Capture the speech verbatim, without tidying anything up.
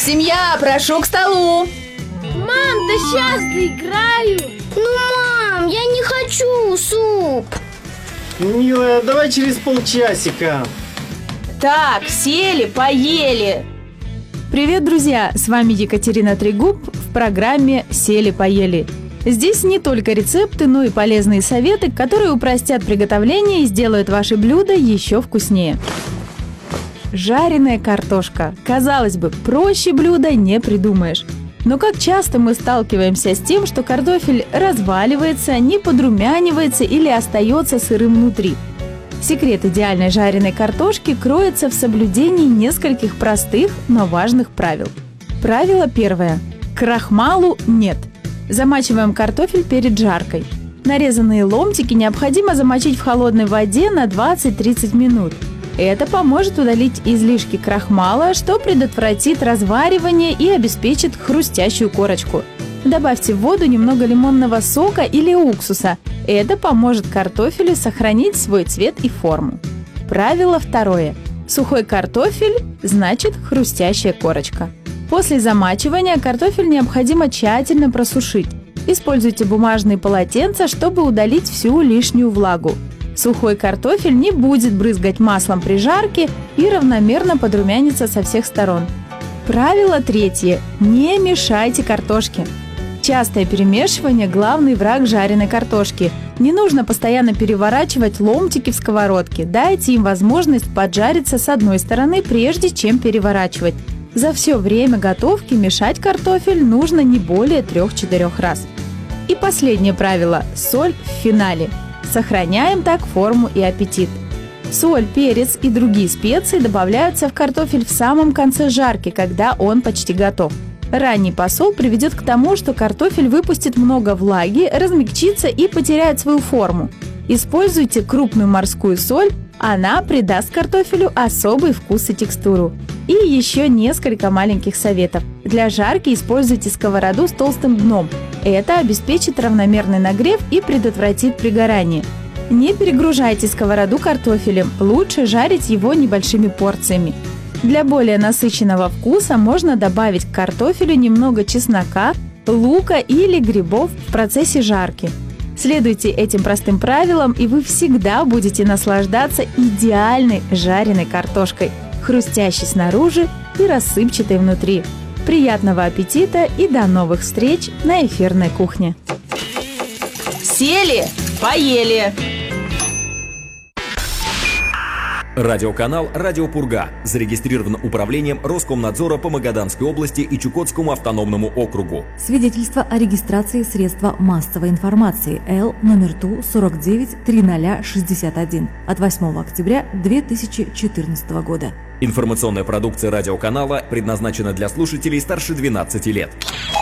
Семья, прошу к столу. Мам, да сейчас доиграю. Ну, мам, я не хочу суп. Милая, давай через полчасика. Так, сели, поели. Привет, друзья! С вами Екатерина Трегуб в программе «Сели-поели». Здесь не только рецепты, но и полезные советы, которые упростят приготовление и сделают ваши блюда еще вкуснее. Жареная картошка. Казалось бы, проще блюда не придумаешь. Но как часто мы сталкиваемся с тем, что картофель разваливается, не подрумянивается или остается сырым внутри. Секрет идеальной жареной картошки кроется в соблюдении нескольких простых, но важных правил. Правило первое. Крахмалу нет. Замачиваем картофель перед жаркой. Нарезанные ломтики необходимо замочить в холодной воде на двадцать-тридцать минут. Это поможет удалить излишки крахмала, что предотвратит разваривание и обеспечит хрустящую корочку. Добавьте в воду немного лимонного сока или уксуса. Это поможет картофелю сохранить свой цвет и форму. Правило второе. Сухой картофель значит хрустящая корочка. После замачивания картофель необходимо тщательно просушить. Используйте бумажные полотенца, чтобы удалить всю лишнюю влагу. Сухой картофель не будет брызгать маслом при жарке и равномерно подрумянится со всех сторон. Правило третье. Не мешайте картошке. Частое перемешивание – главный враг жареной картошки. Не нужно постоянно переворачивать ломтики в сковородке. Дайте им возможность поджариться с одной стороны, прежде чем переворачивать. За все время готовки мешать картофель нужно не более трех-четырех раз. И последнее правило – соль в финале. Сохраняем так форму и аппетит. Соль, перец и другие специи добавляются в картофель в самом конце жарки, когда он почти готов. Ранний посол приведет к тому, что картофель выпустит много влаги, размягчится и потеряет свою форму. Используйте крупную морскую соль, она придаст картофелю особый вкус и текстуру. И еще несколько маленьких советов. Для жарки используйте сковороду с толстым дном. Это обеспечит равномерный нагрев и предотвратит пригорание. Не перегружайте сковороду картофелем, лучше жарить его небольшими порциями. Для более насыщенного вкуса можно добавить к картофелю немного чеснока, лука или грибов в процессе жарки. Следуйте этим простым правилам, и вы всегда будете наслаждаться идеальной жареной картошкой, хрустящей снаружи и рассыпчатой внутри. Приятного аппетита и до новых встреч на эфирной кухне! Сели, поели! Радиоканал «Радио Пурга» зарегистрирован управлением Роскомнадзора по Магаданской области и Чукотскому автономному округу. Свидетельство о регистрации средства массовой информации Л номер ТУ сорок девять триста шестьдесят один от восьмого октября две тысячи четырнадцатого года. Информационная продукция радиоканала предназначена для слушателей старше двенадцати лет.